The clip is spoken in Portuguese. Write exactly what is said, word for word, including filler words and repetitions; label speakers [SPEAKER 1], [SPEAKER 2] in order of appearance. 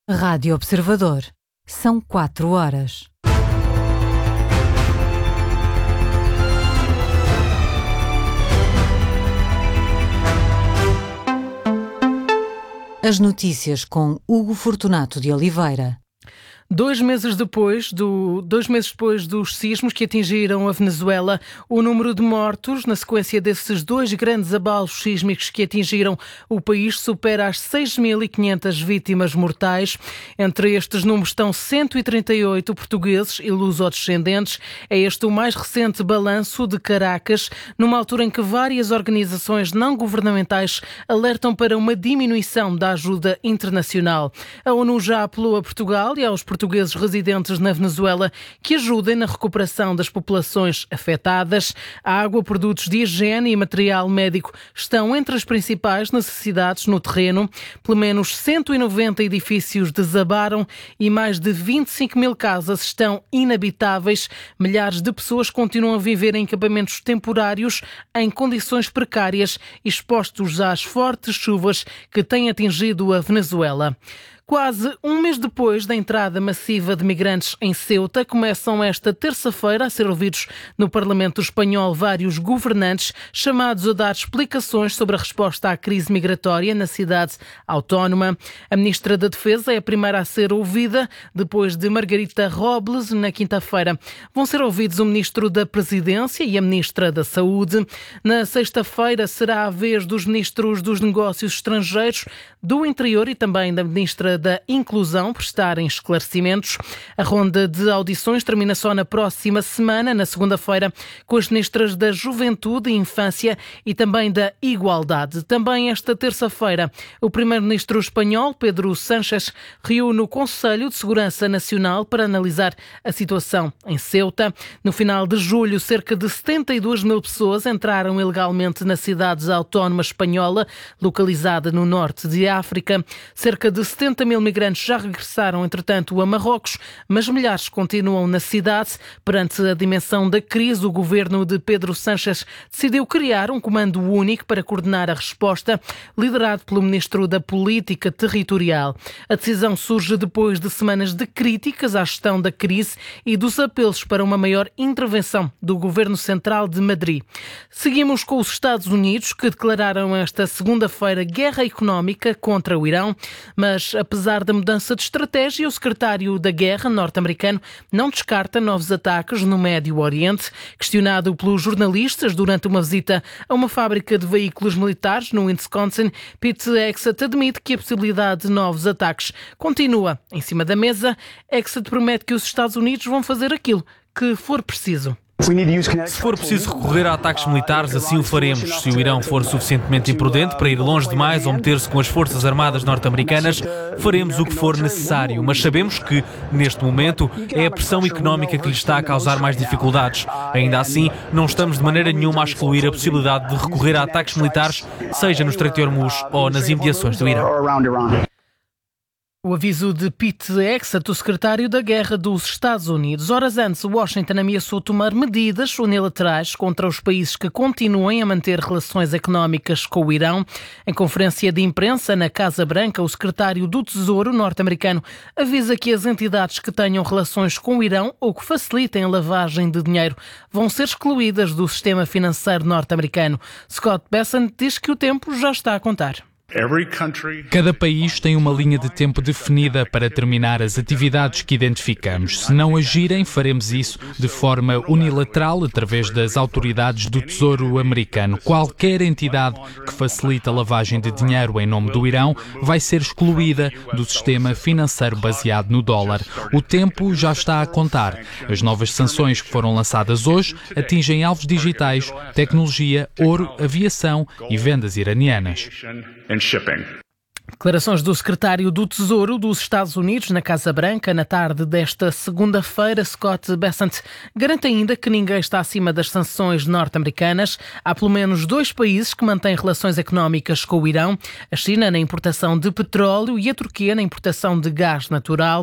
[SPEAKER 1] Rádio Observador. São quatro horas. As notícias com Hugo Fortunato de Oliveira.
[SPEAKER 2] Dois meses depois, do, dois meses depois dos sismos que atingiram a Venezuela, o número de mortos na sequência desses dois grandes abalos sísmicos que atingiram o país supera as seis mil e quinhentas vítimas mortais. Entre estes números estão cento e trinta e oito portugueses e lusodescendentes. É este o mais recente balanço de Caracas, numa altura em que várias organizações não governamentais alertam para uma diminuição da ajuda internacional. A ONU já apelou a Portugal e aos portugueses residentes na Venezuela que ajudem na recuperação das populações afetadas. A água, produtos de higiene e material médico estão entre as principais necessidades no terreno. Pelo menos cento e noventa edifícios desabaram e mais de vinte e cinco mil casas estão inabitáveis. Milhares de pessoas continuam a viver em acampamentos temporários em condições precárias, expostos às fortes chuvas que têm atingido a Venezuela. Quase um mês depois da entrada massiva de migrantes em Ceuta, começam esta terça-feira a ser ouvidos no Parlamento espanhol vários governantes chamados a dar explicações sobre a resposta à crise migratória na cidade autónoma. A Ministra da Defesa é a primeira a ser ouvida, depois de Margarita Robles, na quinta-feira. Vão ser ouvidos o Ministro da Presidência e a Ministra da Saúde. Na sexta-feira será a vez dos Ministros dos Negócios Estrangeiros, do Interior e também da Ministra da Inclusão prestarem esclarecimentos. A ronda de audições termina só na próxima semana, na segunda-feira, com as ministras da Juventude e Infância e também da Igualdade. Também esta terça-feira, o primeiro-ministro espanhol, Pedro Sánchez, reúne o Conselho de Segurança Nacional para analisar a situação em Ceuta. No final de julho, cerca de setenta e duas mil pessoas entraram ilegalmente na cidade autónoma espanhola, localizada no norte de África. Cerca de setenta mil migrantes já regressaram, entretanto, a Marrocos, mas milhares continuam na cidade. Perante a dimensão da crise, o governo de Pedro Sánchez decidiu criar um comando único para coordenar a resposta, liderado pelo ministro da Política Territorial. A decisão surge depois de semanas de críticas à gestão da crise e dos apelos para uma maior intervenção do governo central de Madrid. Seguimos com os Estados Unidos, que declararam esta segunda-feira guerra económica contra o Irão, mas apesar da mudança de estratégia, o secretário da Guerra norte-americano não descarta novos ataques no Médio Oriente. Questionado pelos jornalistas durante uma visita a uma fábrica de veículos militares no Wisconsin, Pete Hegseth admite que a possibilidade de novos ataques continua em cima da mesa. Hegseth promete que os Estados Unidos vão fazer aquilo que for preciso.
[SPEAKER 3] Se for preciso recorrer a ataques militares, assim o faremos. Se o Irão for suficientemente imprudente para ir longe demais ou meter-se com as forças armadas norte-americanas, faremos o que for necessário. Mas sabemos que, neste momento, é a pressão económica que lhe está a causar mais dificuldades. Ainda assim, não estamos de maneira nenhuma a excluir a possibilidade de recorrer a ataques militares, seja no Estreito de Hormuz ou nas imediações do Irão.
[SPEAKER 2] O aviso de Pete Hegseth, o secretário da Guerra dos Estados Unidos. Horas antes, Washington ameaçou tomar medidas unilaterais contra os países que continuem a manter relações económicas com o Irão. Em conferência de imprensa na Casa Branca, o secretário do Tesouro norte-americano avisa que as entidades que tenham relações com o Irão ou que facilitem a lavagem de dinheiro vão ser excluídas do sistema financeiro norte-americano. Scott Bessent diz que o tempo já está a contar.
[SPEAKER 4] Cada país tem uma linha de tempo definida para terminar as atividades que identificamos. Se não agirem, faremos isso de forma unilateral através das autoridades do Tesouro americano. Qualquer entidade que facilite a lavagem de dinheiro em nome do Irão vai ser excluída do sistema financeiro baseado no dólar. O tempo já está a contar. As novas sanções que foram lançadas hoje atingem alvos digitais, tecnologia, ouro, aviação e vendas iranianas.
[SPEAKER 2] Declarações do secretário do Tesouro dos Estados Unidos na Casa Branca na tarde desta segunda-feira. Scott Bessent garante ainda que ninguém está acima das sanções norte-americanas. Há pelo menos dois países que mantêm relações económicas com o Irão: a China na importação de petróleo e a Turquia na importação de gás natural.